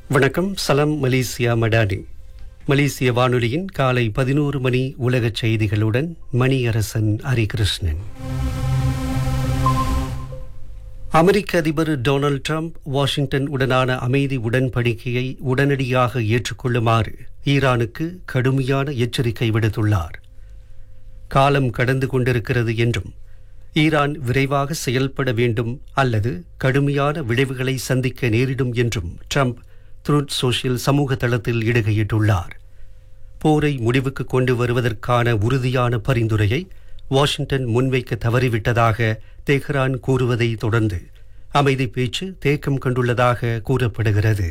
வணக்கம். சலாம் மலேசியா மடானி. மலேசிய வானொலியின் காலை 11 மணி உலகச் செய்திகளுடன் மணியரசன் ஹரிகிருஷ்ணன். அமெரிக்க அதிபர் டொனால்ட் ட்ரம்ப் வாஷிங்டன் உடனான அமைதி உடன்படிக்கையை உடனடியாக ஏற்றுக்கொள்ளுமாறு ஈரானுக்கு கடுமையான எச்சரிக்கை விடுத்துள்ளார். காலம் கடந்து கொண்டிருக்கிறது என்றும் ஈரான் விரைவாக செயல்பட வேண்டும் அல்லது கடுமையான விளைவுகளை சந்திக்க நேரிடும் என்றும் ட்ரம்ப் ட்ரூத் சோஷியல் சமூக தளத்தில் இடுகையிட்டுள்ளார். போரை முடிவுக்கு கொண்டு வருவதற்கான உறுதியான பரிந்துரையை வாஷிங்டன் முன்வைக்க தவறிவிட்டதாக தெஹ்ரான் கூறுவதை தொடர்ந்து அமைதி பேச்சு தேக்கம் கண்டுள்ளதாக கூறப்படுகிறது.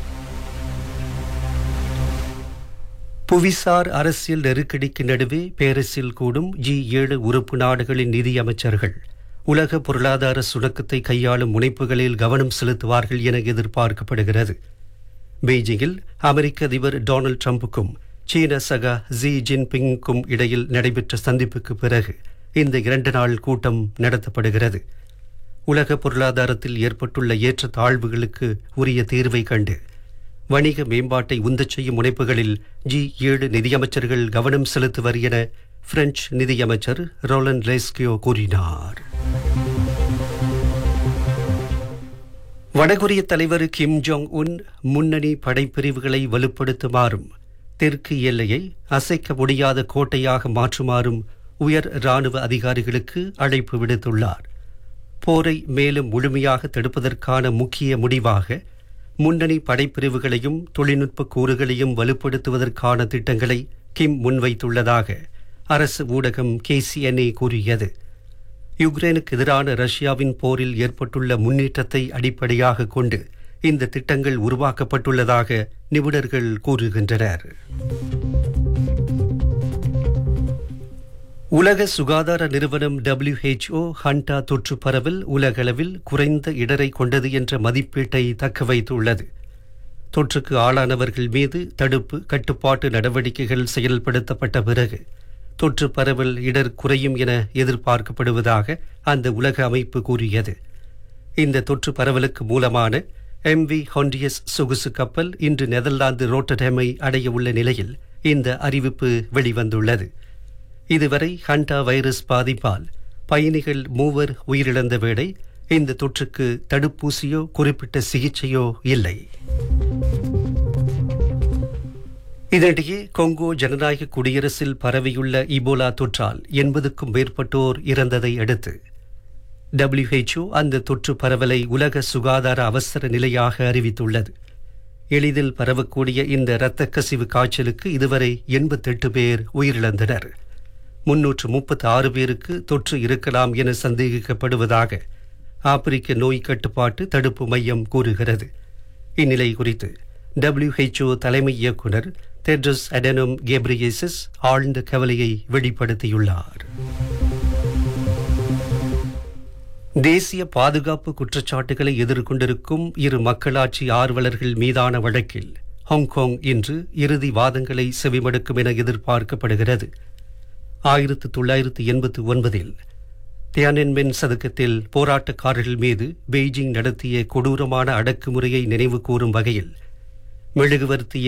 புவிசார் அரசியல் நெருக்கடிக்கு நடுவே பாரிஸில் கூடும் G7 உறுப்பு நாடுகளின் நிதியமைச்சர்கள் உலக பொருளாதார சுணக்கத்தை கையாளும் முனைப்புகளில் கவனம் செலுத்துவார்கள் என எதிர்பார்க்கப்படுகிறது. பெய்ஜிங்கில் அமெரிக்க அதிபர் டொனால்ட் ட்ரம்புக்கும் சீன சகா ஜி ஜின்பிங்குக்கும் இடையில் நடைபெற்ற சந்திப்புக்கு பிறகு இந்த 2 நாள் கூட்டம் நடத்தப்படுகிறது. உலக பொருளாதாரத்தில் ஏற்பட்டுள்ள ஏற்ற தாழ்வுகளுக்கு உரிய தீர்வை கண்டு வணிக மேம்பாட்டை உந்தச் செய்யும் முனைப்புகளில் G7 நிதியமைச்சர்கள் கவனம் செலுத்துவர் என பிரெஞ்சு நிதியமைச்சர் ரோலண்ட் லெஸ்கியோ கூறினார். வடகொரிய தலைவர் கிம் ஜோங் உன் முன்னணி படைப்பிரிவுகளை வலுப்படுத்துமாறும் தெற்கு எல்லையை அசைக்க முடியாத கோட்டையாக மாற்றுமாறும் உயர் இராணுவ அதிகாரிகளுக்கு அழைப்பு விடுத்துள்ளார். போரை மேலும் முழுமையாக தடுப்பதற்கான முக்கிய முடிவாக முன்னணி படைப்பிரிவுகளையும் தொழில்நுட்ப கூறுகளையும் வலுப்படுத்துவதற்கான திட்டங்களை கிம் முன்வைத்துள்ளதாக அரசு ஊடகம் KCNA கூறியது. யுக்ரைனுக்கு எதிரான ரஷ்யாவின் போரில் ஏற்பட்டுள்ள முன்னேற்றத்தை அடிப்படையாக கொண்டு இந்த திட்டங்கள் உருவாக்கப்பட்டுள்ளதாக நிபுணர்கள் கூறுகின்றனர். உலக சுகாதார நிறுவனம் WHO ஹண்டா தொற்று பரவல் உலகளவில் குறைந்த இடரை கொண்டது என்ற மதிப்பீட்டை தக்கவைத்துள்ளது. தொற்றுக்கு ஆளானவர்கள் மீது தடுப்பு கட்டுப்பாட்டு நடவடிக்கைகள் செயல்படுத்தப்பட்ட பிறகு தொற்று பரவல் இடர் குறையும் என எதிர்பார்க்கப்படுவதாக அந்த உலக அமைப்பு கூறியது. இந்த தொற்று பரவலுக்கு மூலமான MV ஹொண்டியஸ் சொகுசு கப்பல் இன்று நெதர்லாந்து ரோட்டர்டேமை அடைய உள்ள நிலையில் இந்த அறிவிப்பு வெளிவந்துள்ளது. இதுவரை ஹண்டா வைரஸ் பாதிப்பால் பயணிகள் 3 உயிரிழந்த வேளை இந்த தொற்றுக்கு தடுப்பூசியோ குறிப்பிட்ட சிகிச்சையோ இல்லை. இதனிடையே கொங்கோ ஜனநாயக குடியரசில் பரவியுள்ள இபோலா தொற்றால் 80க்கும் மேற்பட்டோர் இறந்ததை அடுத்து WHO அந்த தொற்று பரவலை உலக சுகாதார அவசர நிலையாக அறிவித்துள்ளது. எளிதில் பரவக்கூடிய இந்த இரத்த கசிவு காய்ச்சலுக்கு இதுவரை 88 பேர் உயிரிழந்தனர். 336 பேருக்கு தொற்று இருக்கலாம் என சந்தேகிக்கப்படுவதாக ஆப்பிரிக்க நோய் கட்டுப்பாட்டு தடுப்பு மையம் கூறுகிறது. இந்நிலை குறித்து WHO தலைமை இயக்குனர் டெட்ரோஸ் அடனோம் கெப்ரியேசஸ் ஆழ்ந்த கவலையை வெளிப்படுத்தியுள்ளார். தேசிய பாதுகாப்பு குற்றச்சாட்டுகளை எதிர்கொண்டிருக்கும் 2 மக்களாட்சி ஆர்வலர்கள் மீதான வழக்கில் ஹாங்காங் இன்று இறுதி வாதங்களை செவிமடுக்கும் என எதிர்பார்க்கப்படுகிறது. 1989 தியானன்மென் சதுக்கத்தில் போராட்டக்காரர்கள் மீது பெய்ஜிங் நடத்திய கொடூரமான அடக்குமுறையை நினைவு கூறும் வகையில் மெழுகுவர்த்தி